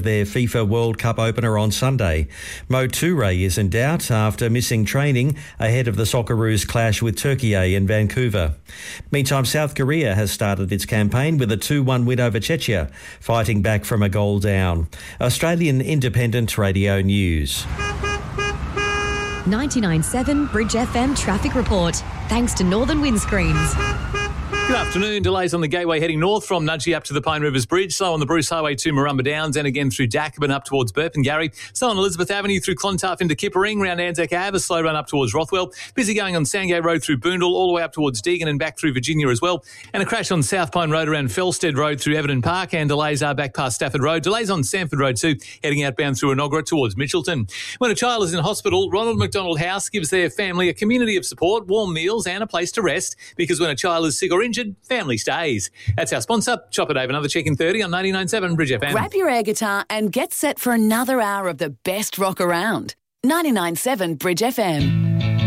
their FIFA World Cup opener on Sunday. Mo Toure is in doubt after missing training ahead of the Socceroos clash with Türkiye in Vancouver. Meantime, South Korea has started its campaign with a 2-1 win over Czechia, fighting back from a goal down. Australian Independent Radio News. 99.7 Bridge FM traffic report. Thanks to Northern Windscreens. Good afternoon. Delays on the Gateway heading north from Nudgee up to the Pine Rivers Bridge. Slow on the Bruce Highway to Murrumba Downs and again through Dacabin up towards Burpengary. Slow on Elizabeth Avenue through Clontarf into Kippering, round Anzac Ave. A slow run up towards Rothwell. Busy going on Sandgate Road through Boondall, all the way up towards Deagon and back through Virginia as well. And a crash on South Pine Road around Felstead Road through Everton Park, and delays are back past Stafford Road. Delays on Sanford Road too, heading outbound through Enoggera towards Mitchelton. When a child is in hospital, Ronald McDonald House gives their family a community of support, warm meals and a place to rest, because when a child is sick or injured, family stays. That's our sponsor. Chopper Dave, another check in 30 on 99.7 Bridge FM. Grab your air guitar and get set for another hour of the best rock around. 99.7 Bridge FM.